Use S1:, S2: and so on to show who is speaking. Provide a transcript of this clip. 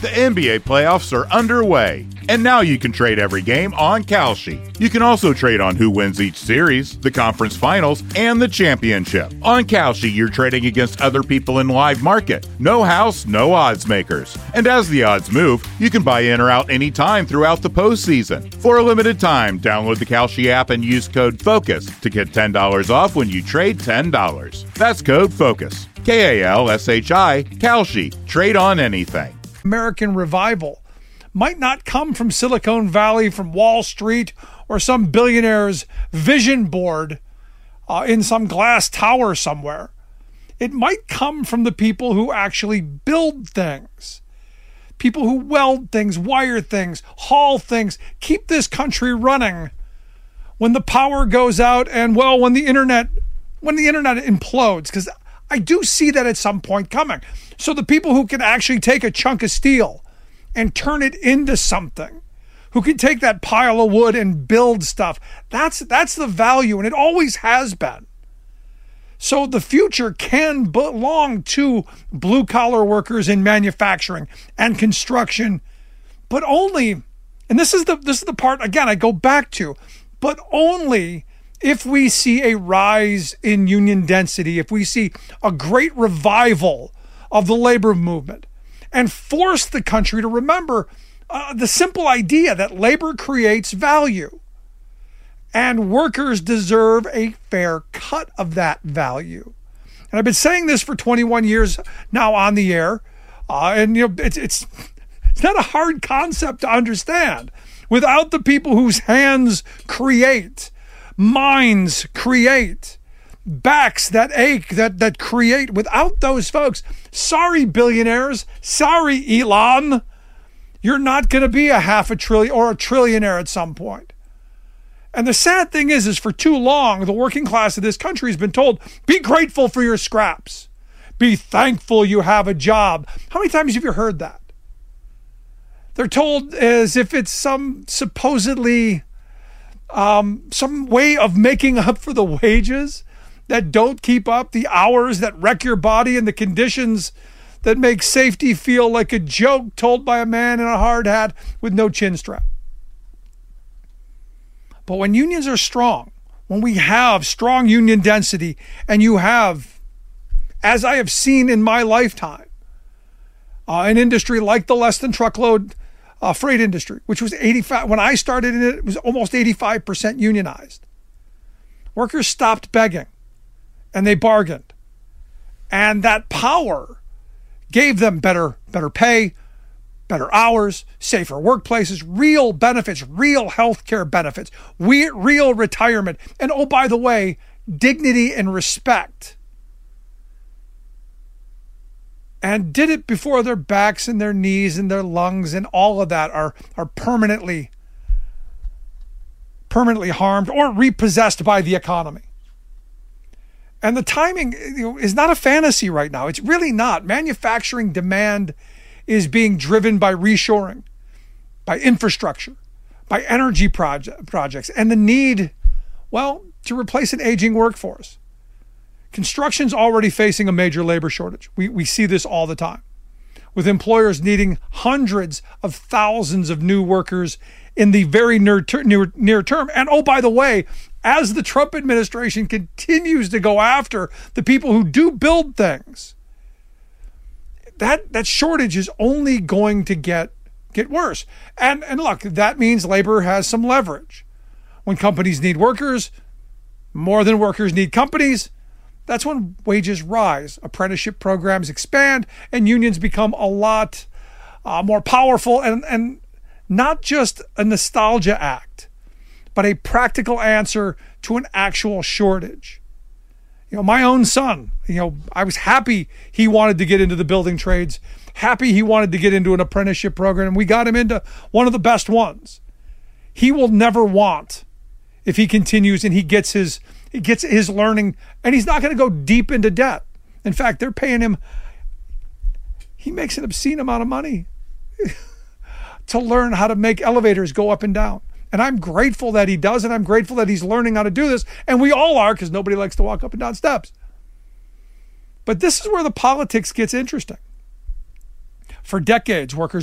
S1: The NBA playoffs are underway, and now you can trade every game on Kalshi. You can also trade on who wins each series, the conference finals, and the championship. On Kalshi, you're trading against other people in live market. No house, no odds makers. And as the odds move, you can buy in or out anytime throughout the postseason. For a limited time, download the Kalshi app and use code FOCUS to get $10 off when you trade $10. That's code FOCUS. Kalshi, Kalshi. Trade on anything.
S2: American revival might not come from Silicon Valley, from Wall Street, or some billionaire's vision board in some glass tower somewhere. It might come from the people who actually build things, people who weld things, wire things, haul things, keep this country running when the power goes out and, well, when the internet implodes, because I do see that at some point coming. So the people who can actually take a chunk of steel and turn it into something, who can take that pile of wood and build stuff, that's the value, and it always has been. So the future can belong to blue-collar workers in manufacturing and construction, but only, and this is the part, again, I go back to, but only if we see a rise in union density, if we see a great revival of the labor movement, and force the country to remember the simple idea that labor creates value, and workers deserve a fair cut of that value. And I've been saying this for 21 years now on the air, and it's not a hard concept to understand. Without the people whose hands create, minds create, backs that ache, that create, without those folks, sorry billionaires, sorry Elon, you're not going to be a $500 billion or a trillionaire at some point. And the sad thing is for too long, the working class of this country has been told, be grateful for your scraps. Be thankful you have a job. How many times have you heard that? They're told as if it's some supposedly some way of making up for the wages that don't keep up, the hours that wreck your body, and the conditions that make safety feel like a joke told by a man in a hard hat with no chin strap. But when unions are strong, when we have strong union density, and you have, as I have seen in my lifetime, an industry like the less than truckload freight industry, which was 85, when I started in it, it was almost 85% unionized. Workers stopped begging and they bargained. And that power gave them better pay, better hours, safer workplaces, real benefits, real healthcare benefits, real retirement, and oh, by the way, dignity and respect. And did it before their backs and their knees and their lungs and all of that are permanently harmed or repossessed by the economy. And the timing is not a fantasy right now. It's really not. Manufacturing demand is being driven by reshoring, by infrastructure, by energy projects, and the need, well, to replace an aging workforce. Construction's already facing a major labor shortage. We see this all the time, with employers needing hundreds of thousands of new workers in the very near term. And oh, by the way, as the Trump administration continues to go after the people who do build things, that shortage is only going to get worse. And look, that means labor has some leverage. When companies need workers, more than workers need companies, that's when wages rise, apprenticeship programs expand, and unions become a lot more powerful, and not just a nostalgia act, but a practical answer to an actual shortage. My own son, I was happy he wanted to get into the building trades, happy he wanted to get into an apprenticeship program, and we got him into one of the best ones. He will never want, if he continues and he gets his learning, and he's not going to go deep into debt. In fact, they're paying him, he makes an obscene amount of money to learn how to make elevators go up and down. And I'm grateful that he does, and I'm grateful that he's learning how to do this. And we all are, because nobody likes to walk up and down steps. But this is where the politics gets interesting. For decades, workers